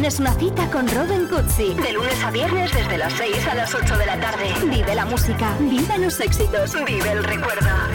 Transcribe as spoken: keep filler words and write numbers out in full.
tienes una cita con Robin Cutsi. De lunes a viernes desde las seis a las ocho de la tarde. Vive la música, vive los éxitos, vive el recuerdo.